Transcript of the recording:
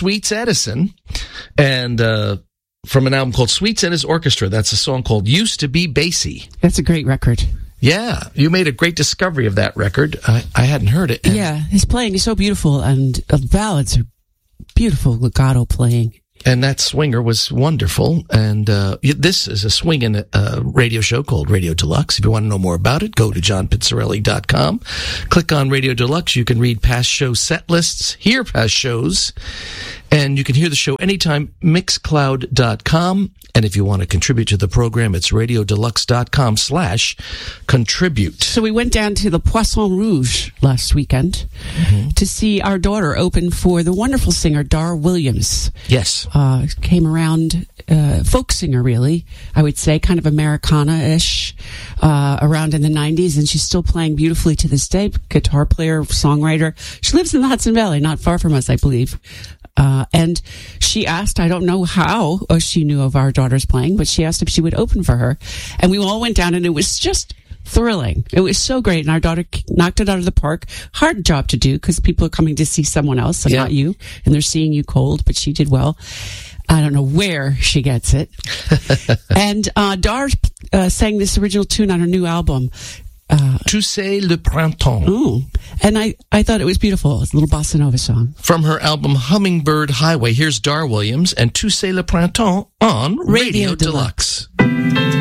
Sweets Edison, and from an album called Sweets and His Orchestra. That's a song called Used to Be Bassy. That's a great record. Yeah, you made a great discovery of that record. I hadn't heard it. Yeah, his playing is so beautiful, and the ballads are beautiful legato playing. And that swinger was wonderful. And this is a swinging radio show called Radio Deluxe. If you want to know more about it, go to johnpizzarelli.com. Click on Radio Deluxe. You can read past show set lists, hear past shows, and you can hear the show anytime, mixcloud.com. And if you want to contribute to the program, it's radiodeluxe.com/contribute. So we went down to the Poisson Rouge last weekend to see our daughter open for the wonderful singer Dar Williams. Yes. Came around, folk singer really, I would say, kind of Americana-ish, around in the 90s, and she's still playing beautifully to this day. Guitar player, songwriter. She lives in the Hudson Valley, not far from us, I believe. And she asked, I don't know how she knew of our daughter's playing, but she asked if she would open for her. And we all went down, and it was just thrilling. It was so great. And our daughter knocked it out of the park. Hard job to do because people are coming to see someone else and not you. And they're seeing you cold, but she did well. I don't know where she gets it. And Dar sang this original tune on her new album. Tu sais le printemps. Ooh. And I thought it was beautiful. It's a little bossa nova song. From her album Hummingbird Highway, here's Dar Williams and Tu sais le printemps on Radio Deluxe.